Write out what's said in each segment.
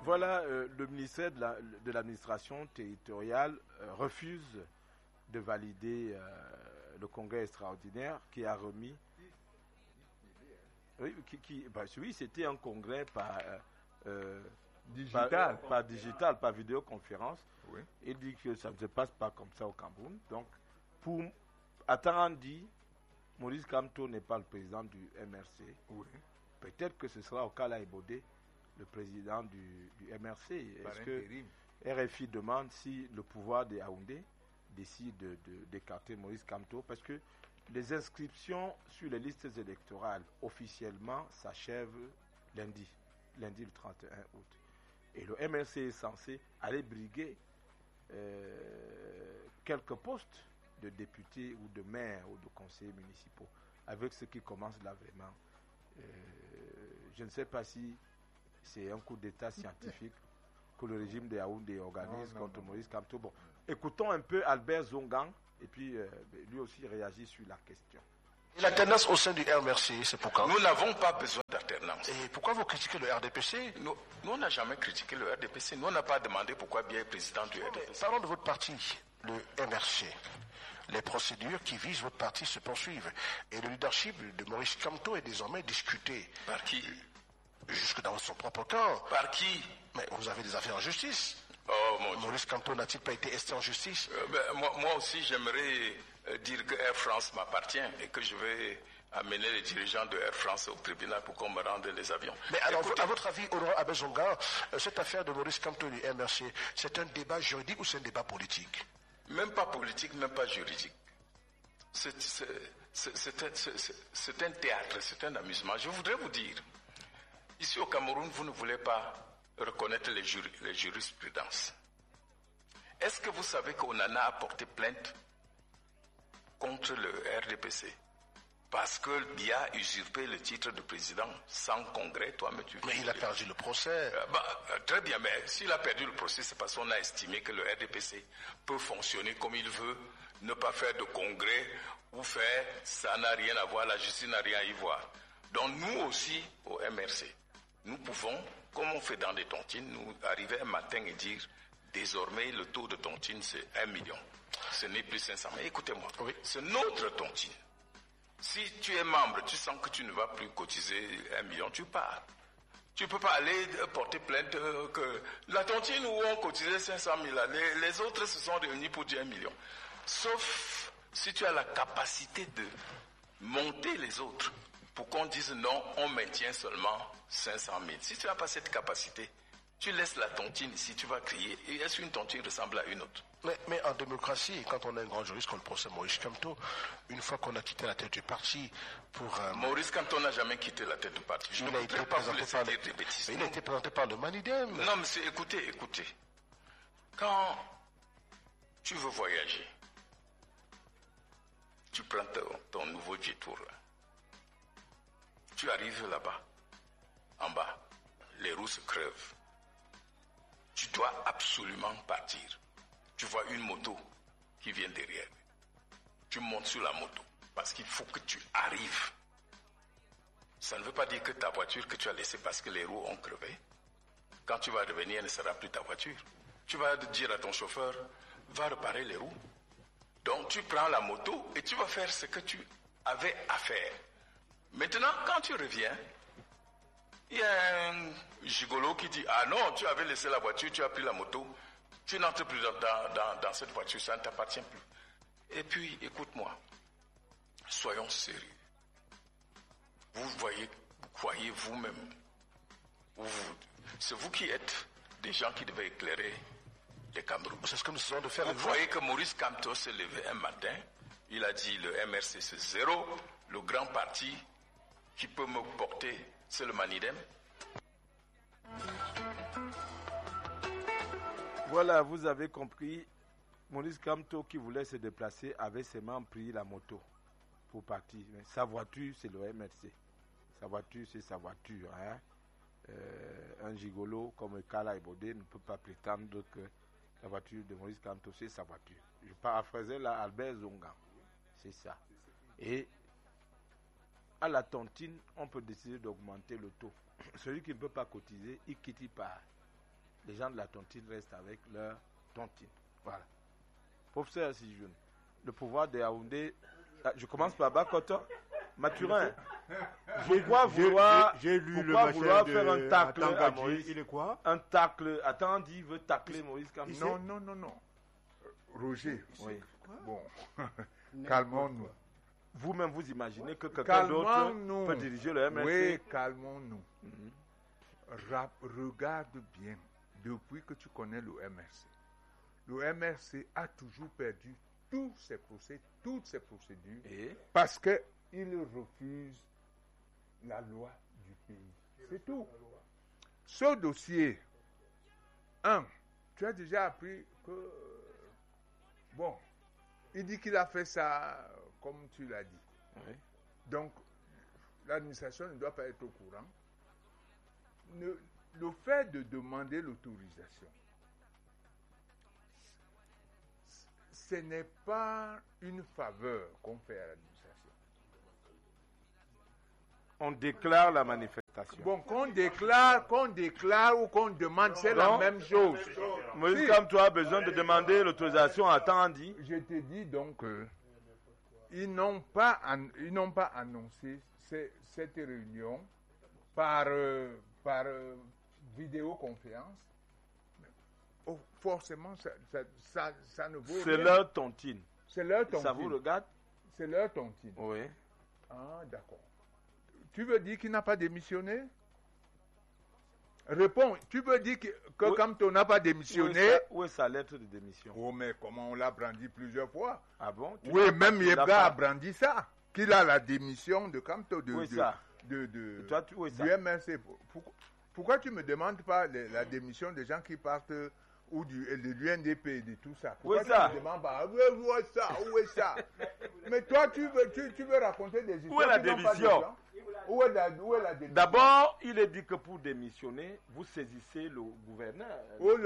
Voilà, le ministère de l'administration territoriale refuse de valider le congrès extraordinaire qui a remis. Oui, oui, c'était un congrès par digital, par vidéoconférence. Oui. Il dit que ça ne se passe pas comme ça au Cameroun. Donc, pour Atarandi, Maurice Kamto n'est pas le président du MRC. Oui. Peut-être que ce sera Okala Ebode, le président du MRC. Est-ce que RFI demande si le pouvoir de Yaoundé décide d'écarter Maurice Kamto? Parce que les inscriptions sur les listes électorales officiellement s'achèvent lundi le 31 août. Et le MRC est censé aller briguer quelques postes de députés ou de maires ou de conseillers municipaux, avec ce qui commence là vraiment. Je ne sais pas si c'est un coup d'état scientifique que le régime de Yaoundé organise contre Maurice Kamto. Bon, écoutons un peu Albert Zongang et puis lui aussi réagit sur la question. Et la tendance au sein du RMRC, c'est pourquoi? Nous n'avons pas besoin d'alternance. Et pourquoi vous critiquez le RDPC? Nous, on n'a jamais critiqué le RDPC. Nous, on n'a pas demandé pourquoi Biya est président du RDPC. Parlons de votre parti, le MRC. Les procédures qui visent votre parti se poursuivent. Et le leadership de Maurice Kamto est désormais discuté. Par qui? Jusque dans son propre camp. Par qui? Mais vous avez des affaires en justice. Oh mon Dieu. Maurice Kamto n'a-t-il pas été esté en justice? Moi aussi, j'aimerais dire que Air France m'appartient et que je vais amener les dirigeants de Air France au tribunal pour qu'on me rende les avions. Mais alors, à votre avis, Honoré Abezonga, cette affaire de Maurice Kamto du MRC, c'est un débat juridique ou c'est un débat politique? Même pas politique, même pas juridique. C'est un théâtre, c'est un amusement. Je voudrais vous dire, ici au Cameroun, vous ne voulez pas reconnaître les jurisprudences. Est-ce que vous savez qu'on en a porté plainte contre le RDPC parce que Biya a usurpé le titre de président sans congrès? Mais il a perdu le procès. Très bien, mais s'il a perdu le procès, c'est parce qu'on a estimé que le RDPC peut fonctionner comme il veut, ne pas faire de congrès ou faire, ça n'a rien à voir, la justice n'a rien à y voir. Donc nous aussi, au MRC, nous pouvons, comme on fait dans des tontines, nous arriver un matin et dire, désormais le taux de tontine c'est 1 million. Ce n'est plus 500. Mais écoutez-moi, oui. C'est notre tontine. Si tu es membre, tu sens que tu ne vas plus cotiser 1 million, tu pars. Tu ne peux pas aller porter plainte que la tontine où on cotisait 500 000, les autres se sont réunis pour dire 1 million. Sauf si tu as la capacité de monter les autres pour qu'on dise non, on maintient seulement 500 000. Si tu n'as pas cette capacité, tu laisses la tontine ici, tu vas crier. Et est-ce qu'une tontine ressemble à une autre? Mais en démocratie, quand on a un grand juriste comme le procès Maurice Kamto, une fois qu'on a quitté la tête du parti pour... Maurice Kamto n'a jamais quitté la tête du parti. Je ne voudrais pas vous laisser dire des bêtises. Il a été présenté par le Manidem. Non, monsieur, écoutez. Quand tu veux voyager, tu prends ton nouveau J-Tour là. Tu arrives là-bas, en bas, les roues se crevent. Tu dois absolument partir. Tu vois une moto qui vient derrière. Tu montes sur la moto parce qu'il faut que tu arrives. Ça ne veut pas dire que ta voiture que tu as laissée parce que les roues ont crevé, quand tu vas revenir, elle ne sera plus ta voiture. Tu vas dire à ton chauffeur, va réparer les roues. Donc tu prends la moto et tu vas faire ce que tu avais à faire. Maintenant, quand tu reviens, il y a un gigolo qui dit, ah non, tu avais laissé la voiture, tu as pris la moto, tu n'entres plus dans cette voiture, ça ne t'appartient plus. Et puis, écoute-moi, soyons sérieux. Vous voyez vous-même, c'est vous qui êtes des gens qui devaient éclairer les Cameroun. C'est ce que nous essayons de faire. Vous voyez que Maurice Kamto s'est levé un matin, il a dit le MRC c'est 0, le grand parti qui peut me porter, c'est le Manidem. Voilà, vous avez compris. Maurice Kamto qui voulait se déplacer avait seulement pris la moto pour partir. Mais sa voiture, c'est le MRC. Sa voiture, c'est sa voiture. Hein. Un gigolo comme Kala Ebode ne peut pas prétendre que la voiture de Maurice Kamto, c'est sa voiture. Je paraphrasais là Albert Zongan. C'est ça. Et à la tontine, on peut décider d'augmenter le taux. Celui qui ne peut pas cotiser, il quitte, il part. les gens de la tontine restent avec leur tontine. Voilà. Professeur Sijoun, le pouvoir de Yaoundé, je commence par Bakoto. Mathurin, pourquoi vouloir faire un tacle à Moïse? Il est quoi? Un tacle. Attendez, il veut tacler Moïse Kamto. Non. Roger, Oui. bon, calmons-nous. Vous-même, vous imaginez que quelqu'un d'autre peut diriger le MRC? Oui, calmons-nous. Regarde bien, depuis que tu connais le MRC. Le MRC a toujours perdu tous ses procès, toutes ses procédures, parce qu'il refuse la loi du pays. C'est tout. Ce dossier, tu as déjà appris que, bon, il dit qu'il a fait ça comme tu l'as dit. Oui. Donc, l'administration ne doit pas être au courant. Le fait de demander l'autorisation, ce n'est pas une faveur qu'on fait à l'administration. On déclare la manifestation. Bon, qu'on déclare ou qu'on demande, c'est la même chose. Moïse Kamto a besoin de demander l'autorisation à Tandi. Je te dis donc ils n'ont pas annoncé cette réunion par vidéoconférence. Oh, forcément, ça ne vaut rien. C'est leur tontine. C'est leur tontine. Ça vous regarde? C'est leur tontine. Oui. Ah, d'accord. Tu veux dire qu'il n'a pas démissionné? Réponds. Tu veux dire que Oui. Kamto n'a pas démissionné? Où est sa lettre de démission? Oh, mais comment on l'a brandi plusieurs fois? Ah bon? Oui, même Yebga a brandi ça. Qu'il a la démission de Kamto Où est ça? Toi, où est ça? du MRC. Pourquoi tu ne me demandes pas la démission des gens qui partent ou de l'UNDP et de tout ça? Pourquoi tu ne me demandes pas où est ça? Mais toi, tu veux raconter des histoires. Où est la qui n'ont pas de démission? plan? Où est la démission? D'abord, il est dit que pour démissionner, vous saisissez le gouverneur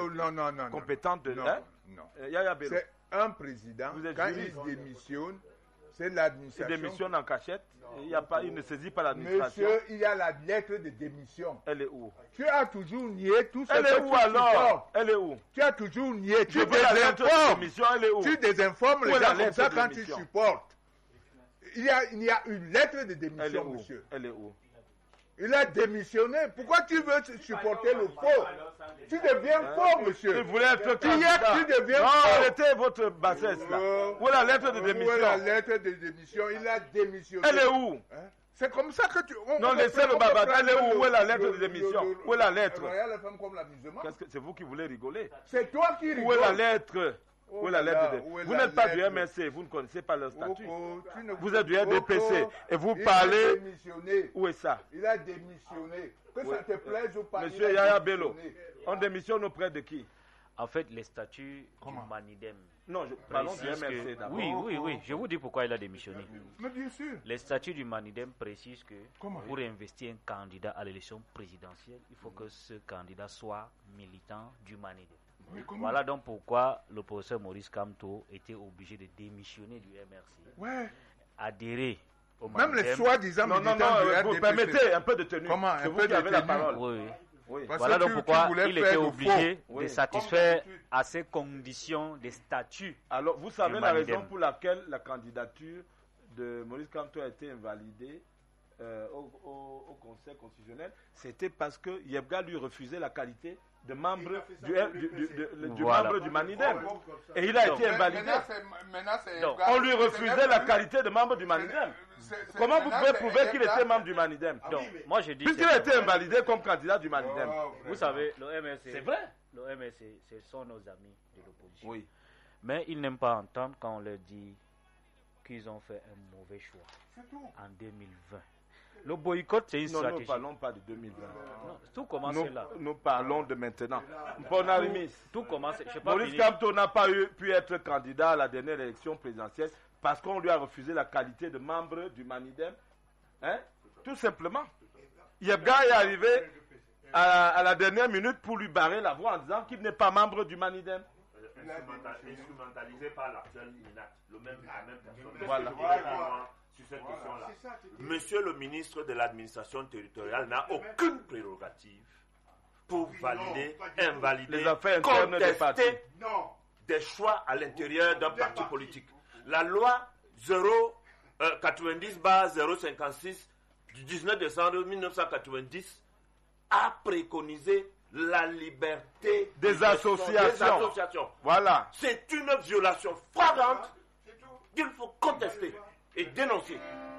Non. compétent de Non. Yaya Bello. C'est un président, Vous êtes quand juriste. il démissionne, c'est Il l'administration. démissionne en cachette. Il ne saisit pas l'administration. Monsieur, il y a la lettre de démission. Elle est où? Tu as toujours nié tout ce Elle que est tu où alors? supportes. Elle est où? Tu as toujours nié. Je veux la lettre de démission. Elle est où? Tu désinformes Où les est la gens comme lettre ça de quand tu démission? supportes. Il y a une lettre de Elle est démission, où? monsieur. Elle est où? Il a démissionné. Pourquoi tu veux supporter le faux? Tu deviens faux, monsieur. Il voulait être Tu y es, candidat. tu deviens Non, faux. arrêtez votre bassesse là. Où est la lettre de démission? Où est la lettre de démission? Il a démissionné. Elle est où? Hein? C'est comme ça que tu... Non, laissez le baba. Elle est où? Où est la lettre de démission? Où est la lettre? Regarde les femmes comme l'amusement. C'est vous qui voulez rigoler. C'est toi qui rigoles. Où est la lettre? Où est la lettre de... où est Vous la n'êtes pas du lettre? MRC, vous ne connaissez pas leur statut. Tu ne- Vous êtes du RDPC et vous Il parlez... a démissionné. Où est ça? Il a démissionné. Que ça te plaise ou pas. Monsieur il a Yaya démissionné. Bello, on démissionne auprès de qui? En fait, les statuts du Manidem. Non, parlons du précisent MRC que- d'abord. Oui. Je vous dis pourquoi il a démissionné. Mais bien sûr. Les statuts du Manidem précisent que Comment? pour investir un candidat à l'élection présidentielle, il faut que ce candidat soit militant du Manidem. Mais comment? Voilà donc pourquoi le professeur Maurice Kamto était obligé de démissionner du MRC, Ouais. adhérer au Même les Manidem. soi-disant Non, militants du vous RDPC. permettez un peu de tenue. Comment? C'est Un vous peu qui de avez la tenue. parole. Oui. Oui. Parce Voilà que donc pourquoi voulais il faire était le obligé faux. Oui. de satisfaire Comme à ces conditions des statuts. Alors, vous savez Du la Manidem. raison pour laquelle la candidature de Maurice Kamto a été invalidée au Conseil constitutionnel? C'était parce que Yebga lui refusait la qualité de membre du Voilà. membre du Manidem. Et il a été invalidé. Maintenant, c'est Donc, On lui refusait la qualité de membre du Manidem. Comment vous pouvez prouver qu'il était membre du Manidem? Donc, moi je dis. Puisqu'il a été invalidé comme candidat du Manidem. Vous savez, le MRC. C'est vrai? Le MRC, ce sont nos amis de l'opposition. Oui. Mais ils n'aiment pas entendre quand on leur dit qu'ils ont fait un mauvais choix en 2020. Le boycott, c'est une Non, nous ne stratégie. parlons pas de 2020. Non, tout commence là. Nous parlons de maintenant. Bonarimis. Tout commence. Je sais pas Maurice finir. Kamto n'a pas pu être candidat à la dernière élection présidentielle parce qu'on lui a refusé la qualité de membre du Manidem. Hein? Tout simplement. Yebga est arrivé à la dernière minute pour lui barrer la voie en disant qu'il n'est pas membre du Manidem. Instrumentalisé par l'actuel INAC, la même personne. Voilà. Sur cette question-là. Monsieur le ministre de l'administration territoriale n'a aucune prérogative pour valider, invalider, les affaires internes des partis. contester des choix à l'intérieur d'un parti politique. La loi 090/056 du 19 décembre 1990 a préconisé la liberté des associations. Voilà. C'est une violation flagrante qu'il faut contester et dénoncer.